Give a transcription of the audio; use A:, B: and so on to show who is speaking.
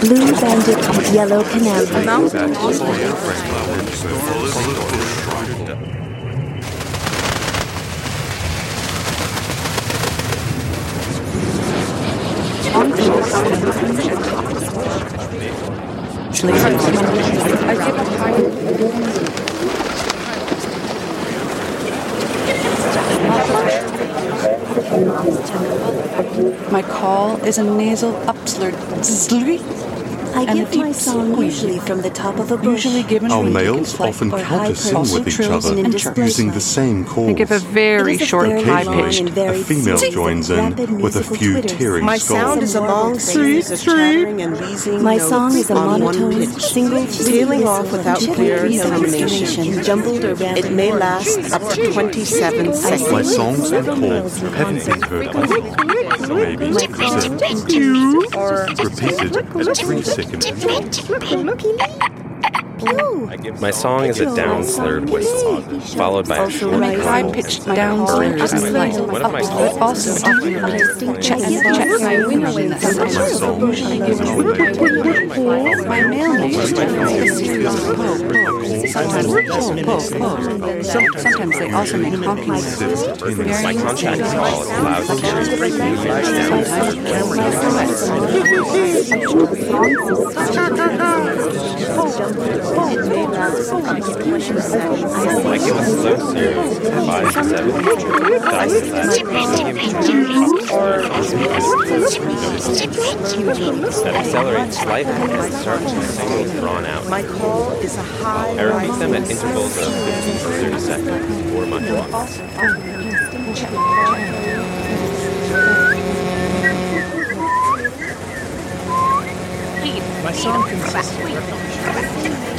A: Blue banded with yellow canary.
B: My call is a nasal upslurred zlry.
A: I
B: And
A: give
B: a
A: my
B: deep
A: song
B: squeak.
A: usually from the top of a bush.
B: Usually given
C: Our
B: when
C: males
B: taking
C: often
B: flight or
C: counter-sing
B: high
C: with
B: pitch
C: each
B: trills
C: other,
B: and intervals.
C: using the same calls.
B: They give a very
A: It is a
B: short
A: very
B: high
A: long
B: pitch.
A: and
C: A
A: very
C: female
A: sweet,
C: joins in
A: rapid
C: with a
A: musical
C: few
A: twitters.
C: tearing
D: My sound
C: skulls.
D: is a long series of chattering and wheezing
A: My
D: notes
A: song is a
D: on one
A: monotone,
D: pitch.
A: single,
D: Tailing off without clear termination.
A: jumbled or
D: It may last up to 27
C: My
D: seconds.
C: songs and calls haven't been heard by maybe repeated at 3 seconds.
E: My song is a down-slurred whistle, followed by a short
B: Make high
E: rumble
B: pitched
E: and
B: down
E: burn
B: slurred
E: out.
B: light
E: One of my
B: upslurred
E: calls
B: also
E: is
B: check my winner.
C: My song is
B: My male name is Sometimes they also make honking noises.
E: My contract call is loud carries breaking I give a slow series of 5-7 that accelerates slightly as the start to sing drawn out.
D: My call is a high.
E: I repeat them at intervals of 15 to 30 seconds or much longer.
F: My song consists of